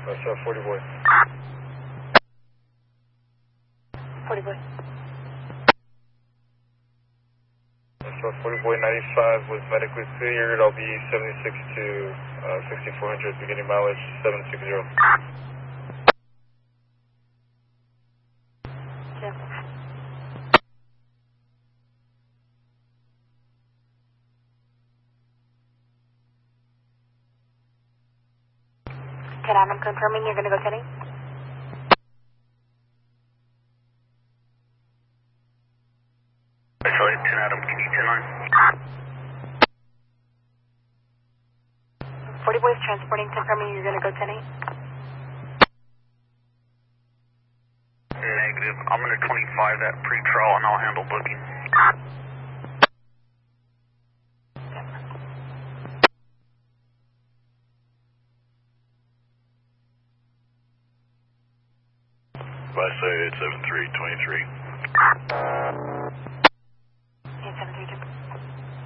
That's 40 boy. 40 boy. That's 40 boy 95 was medically cleared. I'll be 76 to 6400 beginning mileage 760. Yeah. 10 I'm confirming you're going to go 10 Sorry, 10 Adam, can you 10 line? 40 boys transporting, confirming you're going to go 10 Negative. I'm going to 25 that pre-trial and I'll handle booking. I say it's 7323.